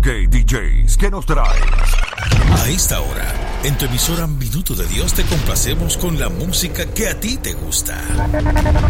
Gay DJs, ¿qué nos traes? A esta hora, en tu emisora Minuto de Dios te complacemos con la música que a ti te gusta.